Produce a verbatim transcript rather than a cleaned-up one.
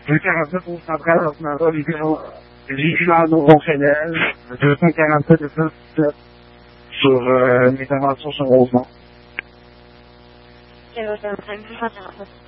deux cent quarante-sept au central ordinateur, vigilant nos fonctionnels, deux cent quarante-sept et cent dix-sept sur euh, l'intervention sur Rosemont. zéro cinq deux cent quarante-sept.